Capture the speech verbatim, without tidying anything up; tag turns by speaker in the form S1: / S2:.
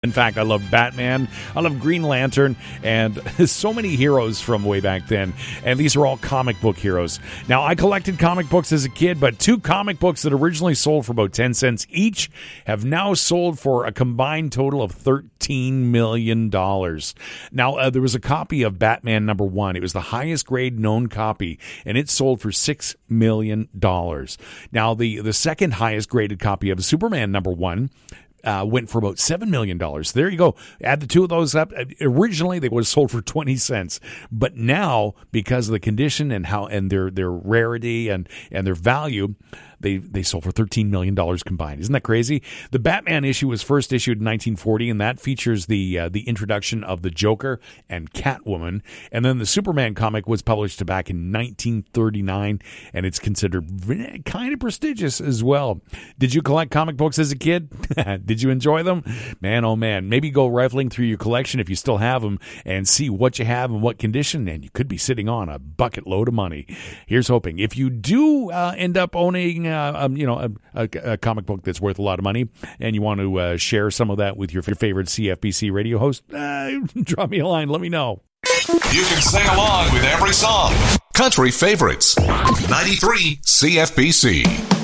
S1: In fact, I love Batman, I love Green Lantern, and so many heroes from way back then. And these are all comic book heroes. Now, I collected comic books as a kid, but two comic books that originally sold for about ten cents each have now sold for a combined total of thirteen million dollars. Now, uh, there was a copy of Batman number one. It was the highest grade known copy, and it sold for six million dollars. Now, the, the second highest graded copy of Superman number one Uh, went for about seven million dollars. There you go. Add the two of those up. Originally, they would have sold for twenty cents. But now, because of the condition and how and their their rarity and, and their value, they they sold for thirteen million dollars combined. Isn't that crazy? The Batman issue was first issued in nineteen forty, and that features the uh, the introduction of the Joker and Catwoman. And then the Superman comic was published back in nineteen thirty-nine, and it's considered kind of prestigious as well. Did you collect comic books as a kid? Did you enjoy them? Man, oh man. Maybe go rifling through your collection if you still have them and see what you have and what condition, and you could be sitting on a bucket load of money. Here's hoping. If you do uh, end up owning uh, um, you know, a, a, a comic book that's worth a lot of money, and you want to uh, share some of that with your, your favorite C F B C radio host, uh, drop me a line. Let me know.
S2: You can sing along with every song. Country Favorites. ninety-three C F B C.